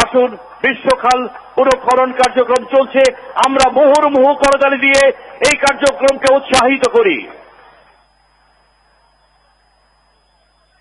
আসুন, বিশ্বখাল পুনঃখনন কার্যক্রম চলছে, আমরা মুহুর্মুহু করতালি দিয়ে এই কার্যক্রমকে উৎসাহিত করি।